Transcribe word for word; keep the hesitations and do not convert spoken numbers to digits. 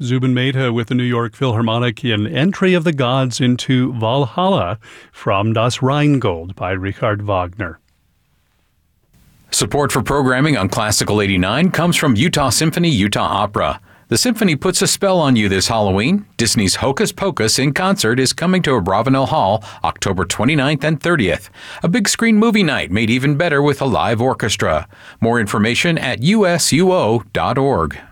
Zubin Mehta with the New York Philharmonic in Entry of the Gods into Valhalla from Das Rheingold by Richard Wagner. Support for programming on Classical eighty-nine comes from Utah Symphony Utah Opera. The symphony puts a spell on you this Halloween. Disney's Hocus Pocus in concert is coming to Abravanel Hall October twenty-ninth and thirtieth. A big screen movie night made even better with a live orchestra. More information at U S U O dot org.